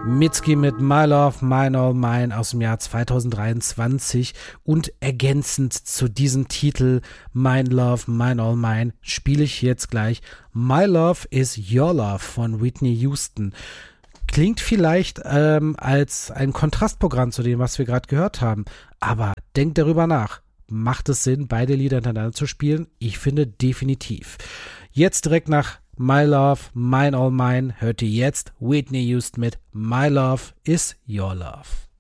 Mitski mit My Love, Mine All Mine aus dem Jahr 2023 und ergänzend zu diesem Titel My Love, Mine All Mine spiele ich jetzt gleich My Love is Your Love von Whitney Houston. Klingt vielleicht als ein Kontrastprogramm zu dem, was wir gerade gehört haben, aber denkt darüber nach. Macht es Sinn, beide Lieder hintereinander zu spielen? Ich finde definitiv. Jetzt direkt nach My Love, Mine All Mine hört ihr jetzt Whitney Houston mit My Love is Your Love.